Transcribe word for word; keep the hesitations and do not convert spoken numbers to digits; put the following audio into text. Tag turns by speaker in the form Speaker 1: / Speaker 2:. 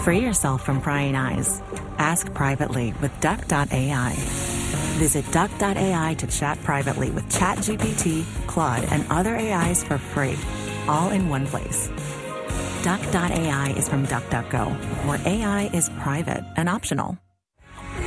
Speaker 1: Free yourself from prying eyes. Ask privately with Duck dot A I. Visit Duck dot A I to chat privately with ChatGPT, Claude, and other A Is for free, all in one place. Duck dot A I is from DuckDuckGo, where A I is private and optional.